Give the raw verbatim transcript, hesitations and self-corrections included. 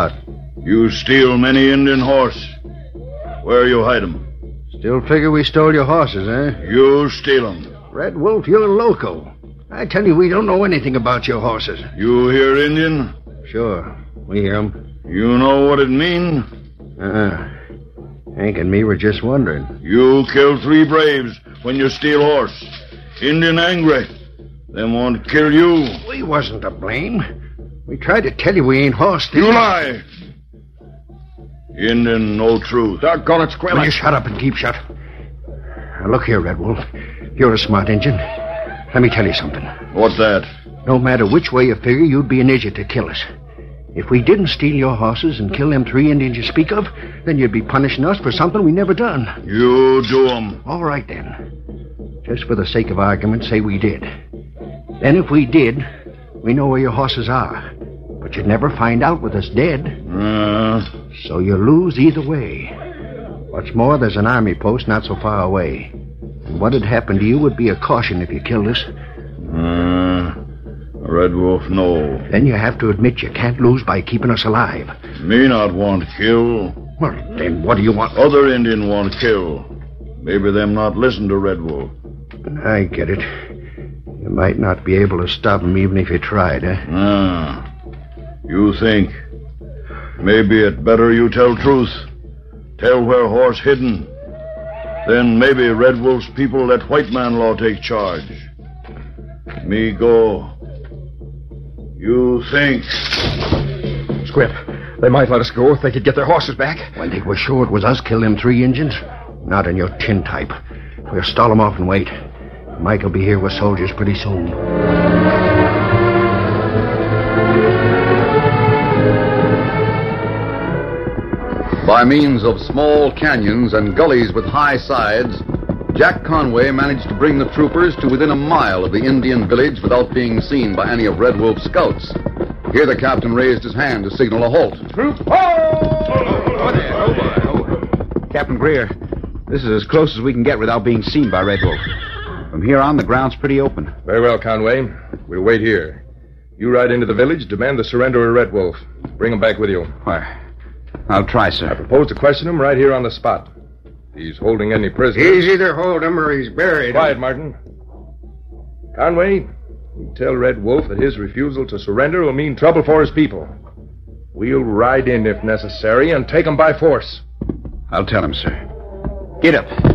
shot. You steal many Indian horse. Where you hide 'em? Still figure we stole your horses, eh? You steal 'em. Red Wolf, you're loco. I tell you, we don't know anything about your horses. You hear Indian? Sure, we hear 'em. You know what it mean? Uh-uh. Hank and me were just wondering. You kill three braves when you steal horse. Indian angry. Them want to kill you. We wasn't to blame. We tried to tell you we ain't horse thieves. You lie. Indian no truth. Doggone it, Squirrel. Will you shut up and keep shut? Now, look here, Red Wolf. You're a smart Injun. Let me tell you something. What's that? No matter which way you figure, you'd be an idiot to kill us. If we didn't steal your horses and kill them three Indians you speak of, then you'd be punishing us for something we never done. You do 'em. All right, then. Just for the sake of argument, say we did. Then if we did, we know where your horses are. But you'd never find out with us dead. Uh, So you lose either way. What's more, there's an army post not so far away. And what'd happen to you would be a caution if you killed us. uh, Red Wolf, no. Then you have to admit you can't lose by keeping us alive. Me not want kill. Well, then what do you want? Other Indian want kill. Maybe them not listen to Red Wolf. I get it. You might not be able to stop him even if you tried, eh? Ah, you think. Maybe it better you tell truth. Tell where horse hidden. Then maybe Red Wolf's people let white man law take charge. Me go. You think. Squip, they might let us go if they could get their horses back. When they were sure it was us kill them three Injuns? Not in your tin type. We'll stall them off and wait. Mike will be here with soldiers pretty soon. By means of small canyons and gullies with high sides, Jack Conway managed to bring the troopers to within a mile of the Indian village without being seen by any of Red Wolf's scouts. Here the captain raised his hand to signal a halt. Troop, ho! Captain Greer, this is as close as we can get without being seen by Red Wolf. From here on, the ground's pretty open. Very well, Conway. We'll wait here. You ride into the village, demand the surrender of Red Wolf. Bring him back with you. Why, I'll try, sir. I propose to question him right here on the spot. If he's holding any prisoners... He's either hold him or he's buried. Quiet, Martin. Conway, you tell Red Wolf that his refusal to surrender will mean trouble for his people. We'll ride in if necessary and take him by force. I'll tell him, sir. Get up.